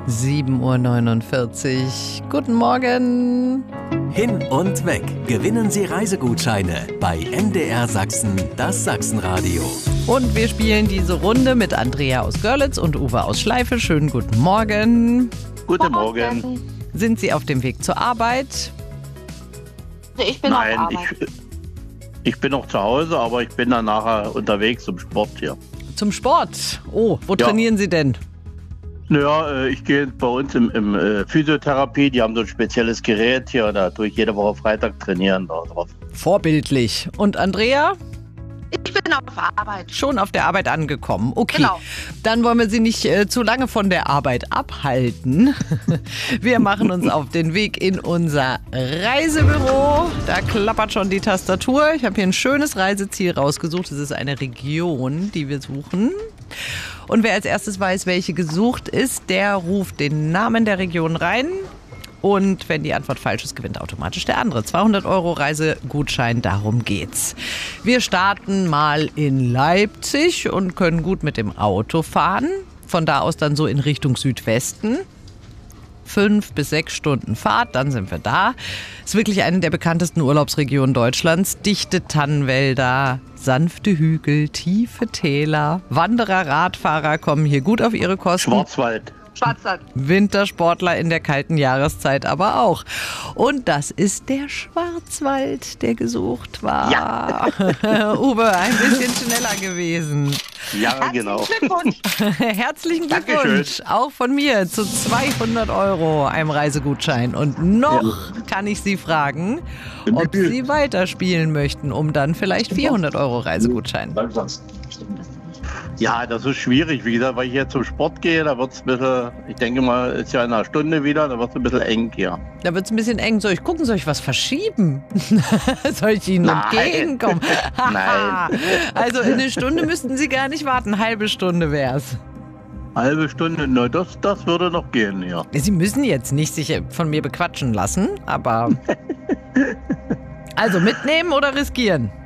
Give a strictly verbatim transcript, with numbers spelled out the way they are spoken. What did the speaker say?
sieben Uhr neunundvierzig. Guten Morgen. Hin und weg. Gewinnen Sie Reisegutscheine bei N D R Sachsen, das Sachsenradio. Und wir spielen diese Runde mit Andrea aus Görlitz und Uwe aus Schleife. Schönen guten Morgen. Guten Morgen. Sind Sie auf dem Weg zur Arbeit? Ich bin Nein, auf Arbeit. ich, ich bin noch zu Hause, aber ich bin dann nachher unterwegs zum Sport hier. Zum Sport? Oh, wo Ja. trainieren Sie denn? Naja, äh, ich gehe bei uns im, im äh, Physiotherapie, die haben so ein spezielles Gerät hier, da tue ich jede Woche Freitag trainieren da drauf. Vorbildlich. Und Andrea? Ich bin auf Arbeit. Schon auf der Arbeit angekommen. Okay, Genau. dann wollen wir Sie nicht äh, zu lange von der Arbeit abhalten. Wir machen uns auf den Weg in unser Reisebüro. Da klappert schon die Tastatur. Ich habe hier ein schönes Reiseziel rausgesucht. Es ist eine Region, die wir suchen. Und wer als erstes weiß, welche gesucht ist, der ruft den Namen der Region rein. Und wenn die Antwort falsch ist, gewinnt automatisch der andere. zweihundert Euro Reisegutschein, darum geht's. Wir starten mal in Leipzig und können gut mit dem Auto fahren. Von da aus dann so in Richtung Südwesten. Fünf bis sechs Stunden Fahrt, dann sind wir da. Ist wirklich eine der bekanntesten Urlaubsregionen Deutschlands. Dichte Tannenwälder, sanfte Hügel, tiefe Täler. Wanderer, Radfahrer kommen hier gut auf ihre Kosten. Schwarzwald. Schwarzwald. Wintersportler in der kalten Jahreszeit aber auch. Und das ist der Schwarzwald, der gesucht war. Ja. Uwe, ein bisschen schneller gewesen. Ja, genau. Glückwunsch. Herzlichen Dankeschön. Glückwunsch, auch von mir, zu zweihundert Euro einem Reisegutschein. Und noch kann ich Sie fragen, ob Sie weiterspielen möchten, um dann vielleicht vierhundert Euro Reisegutschein. Ja, das ist schwierig. Wie gesagt, weil ich jetzt zum Sport gehe, da wird es ein bisschen, ich denke mal, ist ja in einer Stunde wieder, da wird es ein bisschen eng hier. Da wird es ein bisschen eng. Soll ich gucken, soll ich was verschieben? Soll ich Ihnen Nein. entgegenkommen? Nein. Also in eine Stunde müssten Sie gar nicht warten, eine halbe Stunde wär's. Halbe Stunde, na, das, das würde noch gehen, ja. Sie müssen jetzt nicht sich von mir bequatschen lassen, aber... Also mitnehmen oder riskieren?